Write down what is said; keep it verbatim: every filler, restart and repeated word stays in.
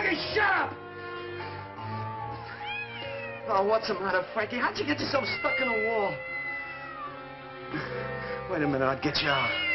Frankie, shut up! Oh, what's the matter, Frankie? How'd you get yourself stuck in a wall? Wait a minute, I'll get you out.